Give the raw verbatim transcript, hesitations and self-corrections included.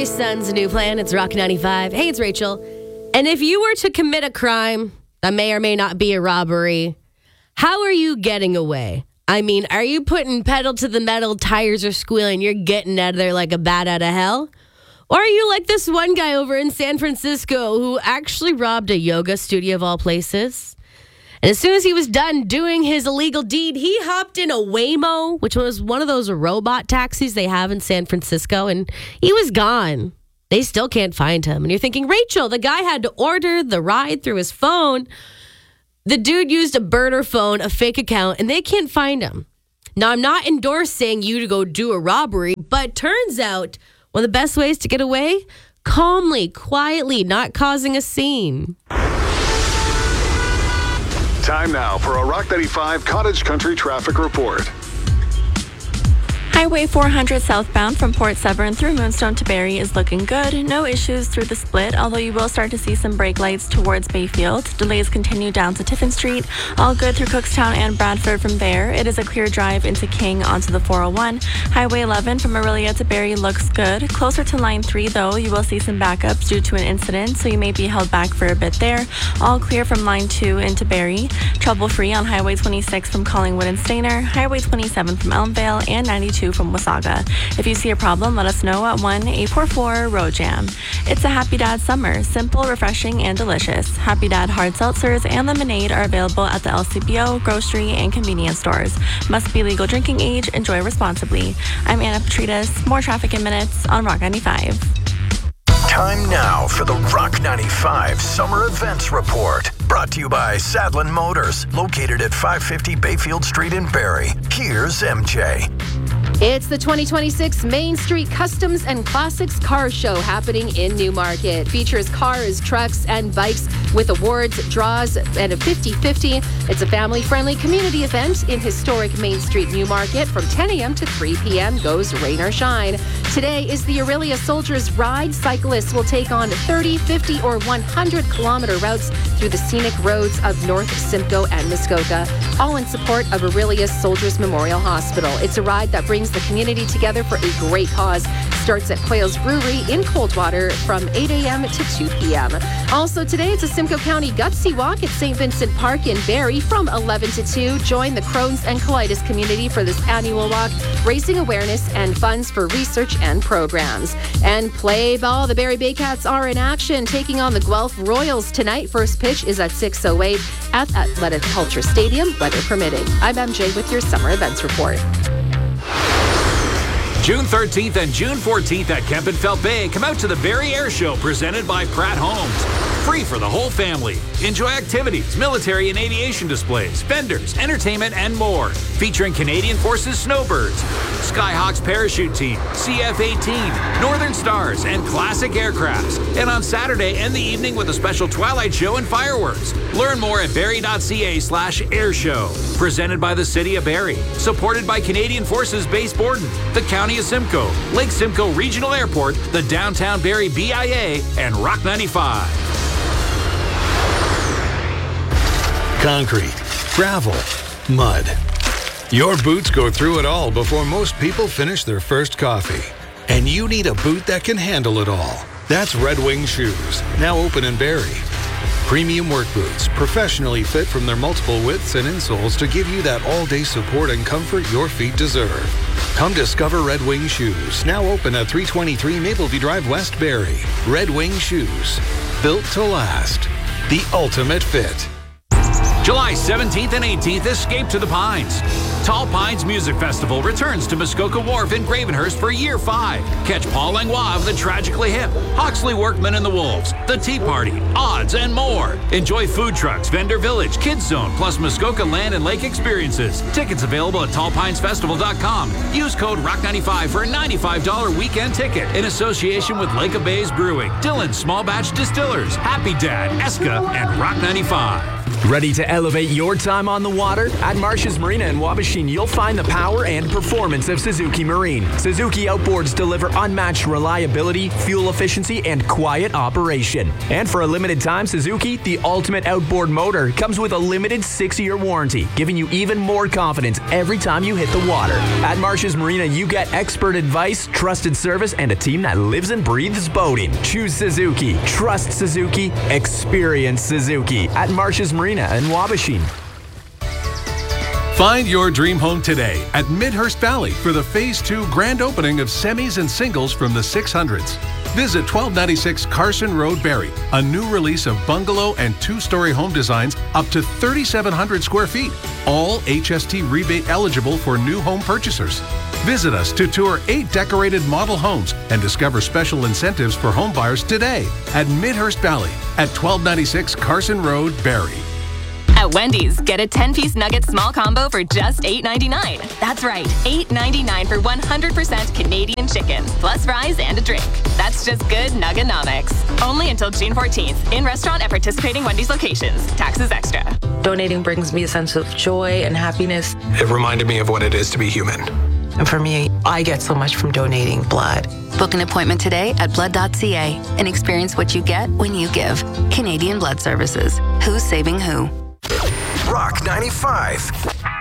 Capri Sun's new plan. It's Rock ninety-five. Hey, it's Rachel. And if you were to commit a crime that may or may not be a robbery, how are you getting away? I mean, are you putting pedal to the metal, tires are squealing, you're getting out of there like a bat out of hell? Or are you like this one guy over in San Francisco who actually robbed a yoga studio of all places? And as soon as he was done doing his illegal deed, he hopped in a Waymo, which was one of those robot taxis they have in San Francisco, and he was gone. They still can't find him. And you're thinking, Rachel, the guy had to order the ride through his phone. The dude used a burner phone, a fake account, and they can't find him. Now, I'm not endorsing you to go do a robbery, but turns out one of the best ways to get away, calmly, quietly, not causing a scene. Time now for a Rock ninety-five Cottage Country traffic report. Highway four hundred southbound from Port Severn through Moonstone to Barrie is looking good. No issues through the split, although you will start to see some brake lights towards Bayfield. Delays continue down to Tiffin Street. All good through Cookstown and Bradford from there. It is a clear drive into King onto the four oh one. Highway eleven from Orillia to Barrie looks good. Closer to line three, though, you will see some backups due to an incident, so you may be held back for a bit there. All clear from line two into Barrie. Trouble-free on Highway twenty-six from Collingwood and Stayner. Highway twenty-seven from Elmvale and ninety-two from Wasaga. If you see a problem, let us know at one eight four four road jam. It's a Happy Dad summer. Simple, refreshing, and delicious. Happy Dad hard seltzers and lemonade are available at the L C B O, grocery, and convenience stores. Must be legal drinking age. Enjoy responsibly. I'm Anna Petritas. More traffic in minutes on Rock ninety-five. Time now for the Rock ninety-five Summer Events Report. Brought to you by Sadlin Motors, located at five fifty Bayfield Street in Barrie. Here's M J. It's the twenty twenty-six Main Street Customs and Classics Car Show happening in Newmarket. Features cars, trucks, and bikes with awards, draws, and a fifty-fifty. It's a family-friendly community event in historic Main Street, Newmarket. From ten a.m. to three p.m. goes rain or shine. Today is the Orillia Soldiers Ride. Cyclists will take on thirty, fifty, or one hundred kilometer routes through the scenic roads of North Simcoe and Muskoka, all in support of Orillia Soldiers Memorial Hospital. It's a ride that brings the community together for a great cause. Starts at Quayle's Brewery in Coldwater from eight a.m. to two p.m. Also today, it's a Simcoe County Gutsy Walk at Saint Vincent Park in Barrie from eleven to two. Join the Crohn's and colitis community for this annual walk, raising awareness and funds for research and programs. And play ball, the Barrie Baycats are in action, taking on the Guelph Royals tonight. First pitch is at six oh eight at Athletic Culture Stadium, weather permitting. I'm M J with your Summer Events Report. June thirteenth and June fourteenth at Kempenfelt Bay. Come out to the Barrie Air Show presented by Pratt Homes. Free for the whole family. Enjoy activities, military and aviation displays, vendors, entertainment, and more. Featuring Canadian Forces Snowbirds, Skyhawks Parachute Team, C F eighteen, Northern Stars, and classic aircrafts. And on Saturday, end the evening with a special Twilight Show and fireworks. Learn more at barrie.ca slash airshow. Presented by the City of Barrie. Supported by Canadian Forces Base Borden, the County of Simcoe, Lake Simcoe Regional Airport, the Downtown Barrie B I A, and Rock ninety-five. Concrete, gravel, mud. Your boots go through it all before most people finish their first coffee. And you need a boot that can handle it all. That's Red Wing Shoes, now open in Barrie. Premium work boots, professionally fit from their multiple widths and insoles to give you that all-day support and comfort your feet deserve. Come discover Red Wing Shoes, now open at three twenty-three Mapleview Drive, West Barrie. Red Wing Shoes, built to last. The ultimate fit. July seventeenth and eighteenth, escape to the Pines. Tall Pines Music Festival returns to Muskoka Wharf in Gravenhurst for year five. Catch Paul Langlois of the Tragically Hip, Hawksley Workman and the Wolves, The Tea Party, Odds, and more. Enjoy food trucks, vendor village, kids zone, plus Muskoka land and lake experiences. Tickets available at tall pines festival dot com. Use code rock ninety-five for a ninety-five dollars weekend ticket in association with Lake of Bays Brewing, Dillon Small Batch Distillers, Happy Dad, Eska, and Rock ninety-five. Ready to elevate your time on the water? At Marsh's Marina in Wabashin, you'll find the power and performance of Suzuki Marine. Suzuki outboards deliver unmatched reliability, fuel efficiency, and quiet operation. And for a limited time, Suzuki, the ultimate outboard motor, comes with a limited six-year warranty, giving you even more confidence every time you hit the water. At Marsh's Marina, you get expert advice, trusted service, and a team that lives and breathes boating. Choose Suzuki. Trust Suzuki. Experience Suzuki. At Marsh's Marina in Wabashin. Find your dream home today at Midhurst Valley for the Phase two grand opening of semis and singles from the six hundreds. Visit twelve ninety-six Carson Road, Barrie, a new release of bungalow and two-story home designs up to thirty-seven hundred square feet, all H S T rebate eligible for new home purchasers. Visit us to tour eight decorated model homes and discover special incentives for home buyers today at Midhurst Valley at twelve ninety-six Carson Road, Barrie. At Wendy's, get a ten-piece nugget small combo for just eight ninety-nine. That's right, eight ninety-nine for one hundred percent Canadian chicken, plus fries and a drink. That's just good Nugganomics. Only until June fourteenth, in restaurant at participating Wendy's locations. Taxes extra. Donating brings me a sense of joy and happiness. It reminded me of what it is to be human. And for me, I get so much from donating blood. Book an appointment today at blood dot c a and experience what you get when you give. Canadian Blood Services. Who's saving who? Rock ninety-five.